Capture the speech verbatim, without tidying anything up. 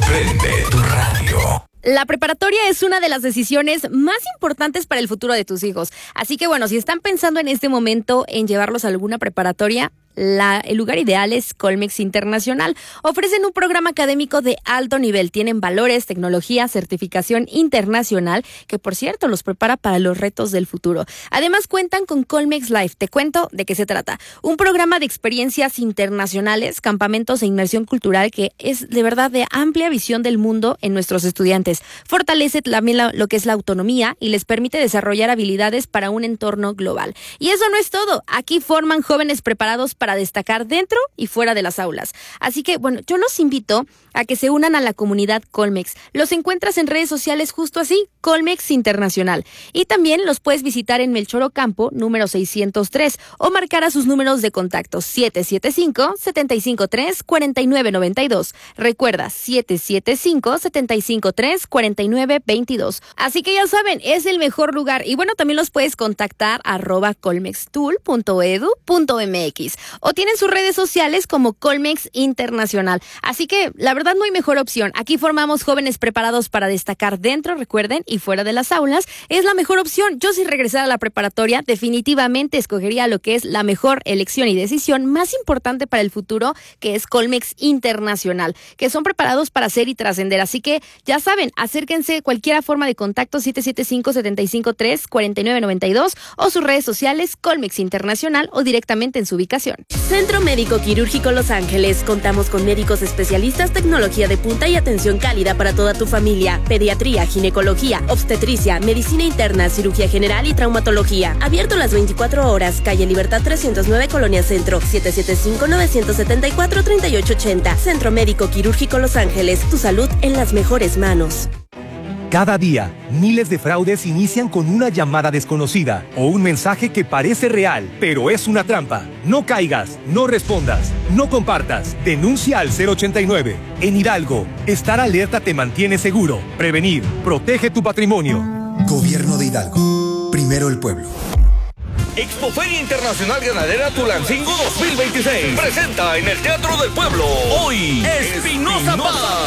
Prende tu radio. La preparatoria es una de las decisiones más importantes para el futuro de tus hijos. Así que bueno, si están pensando en este momento en llevarlos a alguna preparatoria, La, el lugar ideal es Colmex Internacional. Ofrecen un programa académico de alto nivel. Tienen valores, tecnología, certificación internacional, que por cierto los prepara para los retos del futuro. Además cuentan con Colmex Life. Te cuento de qué se trata. Un programa de experiencias internacionales, campamentos e inmersión cultural que es de verdad de amplia visión del mundo en nuestros estudiantes. Fortalece también la, lo que es la autonomía y les permite desarrollar habilidades para un entorno global. Y eso no es todo. Aquí forman jóvenes preparados para para destacar dentro y fuera de las aulas. Así que, bueno, yo los invito a que se unan a la comunidad Colmex. Los encuentras en redes sociales justo así, Colmex Internacional. Y también los puedes visitar en Melchor Ocampo, número seiscientos tres, o marcar a sus números de contacto siete siete cinco, siete cinco tres, cuatro nueve nueve dos. Recuerda, siete siete cinco, siete cinco tres, cuatro nueve dos dos. Así que ya saben, es el mejor lugar. Y bueno, también los puedes contactar arroba colmextool punto edu punto mx. O tienen sus redes sociales como Colmex Internacional. Así que, la verdad, no hay mejor opción. Aquí formamos jóvenes preparados para destacar dentro, recuerden, y fuera de las aulas. Es la mejor opción. Yo, si regresara a la preparatoria, definitivamente escogería lo que es la mejor elección y decisión más importante para el futuro, que es Colmex Internacional, que son preparados para ser y trascender. Así que, ya saben, acérquense cualquier forma de contacto siete siete cinco, siete cinco tres, cuatro nueve nueve dos o sus redes sociales Colmex Internacional o directamente en su ubicación. Centro Médico Quirúrgico Los Ángeles. Contamos con médicos especialistas, tecnología de punta y atención cálida para toda tu familia. Pediatría, ginecología, obstetricia, medicina interna, cirugía general y traumatología. Abierto las veinticuatro horas. Calle Libertad trescientos nueve, Colonia Centro. siete siete cinco, nueve siete cuatro, tres ocho ocho cero. Centro Médico Quirúrgico Los Ángeles. Tu salud en las mejores manos. Cada día, miles de fraudes inician con una llamada desconocida o un mensaje que parece real, pero es una trampa. No caigas, no respondas, no compartas. Denuncia al cero ochenta y nueve. En Hidalgo, estar alerta te mantiene seguro. Prevenir, protege tu patrimonio. Gobierno de Hidalgo. Primero el pueblo. Expoferia Internacional Ganadera Tulancingo dos mil veintiséis presenta en el Teatro del Pueblo hoy Espinosa Paz.